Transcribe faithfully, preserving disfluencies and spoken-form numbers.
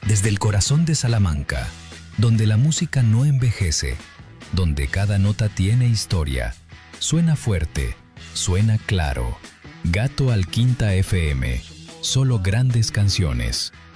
Desde el corazón de Salamanca, donde la música no envejece, donde cada nota tiene historia, suena fuerte, suena claro. Gato Alquinta F M, solo grandes canciones.